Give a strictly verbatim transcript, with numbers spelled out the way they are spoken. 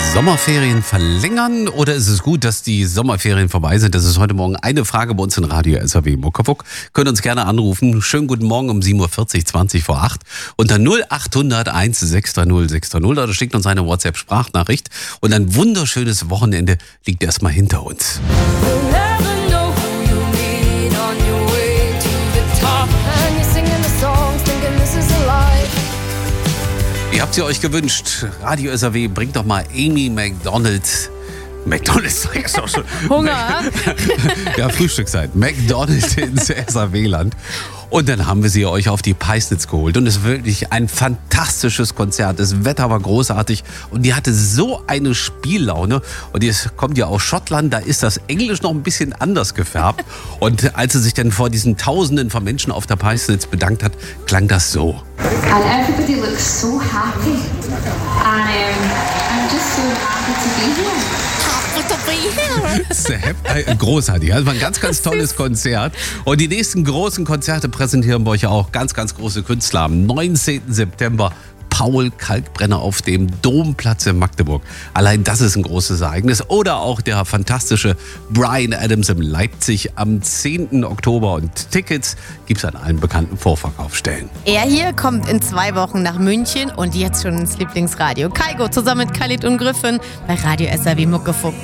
Sommerferien verlängern oder ist es gut, dass die Sommerferien vorbei sind? Das ist heute Morgen eine Frage bei uns in Radio S R W Muckefuck. Könnt uns gerne anrufen. Schönen guten Morgen um sieben Uhr vierzig, zwanzig vor acht unter null achthundert eins sechs drei null sechs drei null oder schickt uns eine WhatsApp-Sprachnachricht und ein wunderschönes Wochenende liegt erstmal hinter uns. Ihr habt sie euch gewünscht. Radio S R W, bringt doch mal Amy McDonald. McDonald's ist doch schon. Hunger? Ja, Frühstückszeit. McDonald's ins S R W-Land. Und dann haben wir sie euch auf die Peisnitz geholt. Und es ist wirklich ein fantastisches Konzert. Das Wetter war großartig. Und die hatte so eine Spiellaune. Und jetzt kommt ja aus Schottland. Da ist das Englisch noch ein bisschen anders gefärbt. Und als sie sich dann vor diesen Tausenden von Menschen auf der Peisnitz bedankt hat, klang das so. And everybody looks so happy. And um, I'm just so happy to be here. Großartig. Das war ein ganz, ganz tolles Konzert. Und die nächsten großen Konzerte präsentieren wir euch ja auch ganz, ganz große Künstler. Am neunzehnten September Paul Kalkbrenner auf dem Domplatz in Magdeburg. Allein das ist ein großes Ereignis. Oder auch der fantastische Bryan Adams in Leipzig am zehnten Oktober. Und Tickets gibt es an allen bekannten Vorverkaufsstellen. Er hier kommt in zwei Wochen nach München und jetzt schon ins Lieblingsradio. Kaigo zusammen mit Khalid und Griffin bei Radio S R W Muckefuck.